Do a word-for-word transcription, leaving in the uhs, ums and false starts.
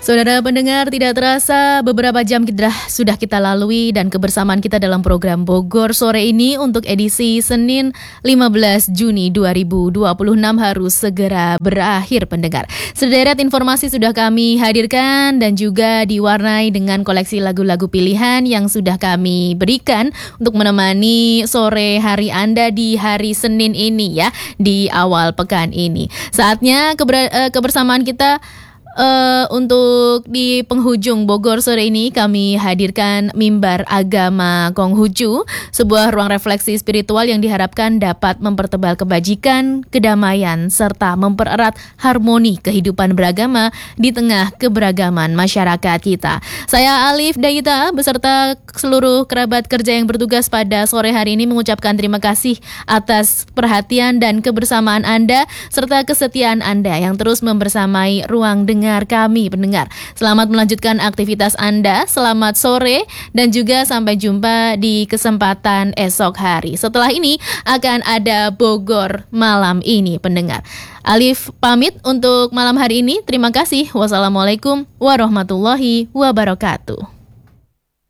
Saudara pendengar, tidak terasa beberapa jam kita, sudah kita lalui dan kebersamaan kita dalam program Bogor Sore ini untuk edisi Senin lima belas Juni dua ribu dua puluh enam harus segera berakhir pendengar. Sederet informasi sudah kami hadirkan dan juga diwarnai dengan koleksi lagu-lagu pilihan yang sudah kami berikan untuk menemani sore hari Anda di hari Senin ini ya, di awal pekan ini. Saatnya keber- kebersamaan kita Uh, untuk di penghujung Bogor sore ini kami hadirkan Mimbar Agama Konghucu, sebuah ruang refleksi spiritual yang diharapkan dapat mempertebal kebajikan, kedamaian, serta mempererat harmoni kehidupan beragama di tengah keberagaman masyarakat kita. Saya Alif Dayita beserta seluruh kerabat kerja yang bertugas pada sore hari ini mengucapkan terima kasih atas perhatian dan kebersamaan Anda serta kesetiaan Anda yang terus membersamai ruang dengar kami pendengar. Selamat melanjutkan aktivitas Anda, selamat sore dan juga sampai jumpa di kesempatan esok hari. Setelah ini akan ada Bogor malam ini pendengar. Alif pamit untuk malam hari ini. Terima kasih. Wassalamualaikum warahmatullahi wabarakatuh.